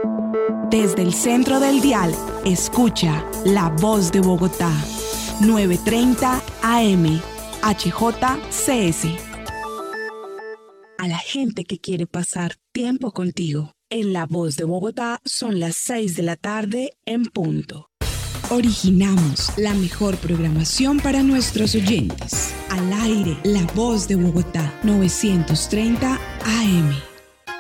Desde el centro del dial, escucha La Voz de Bogotá, 9:30 AM, HJCS. A la gente que quiere pasar tiempo contigo. En La Voz de Bogotá son las 6 de la tarde en punto. Originamos la mejor programación para nuestros oyentes. Al aire, La Voz de Bogotá, 930 AM.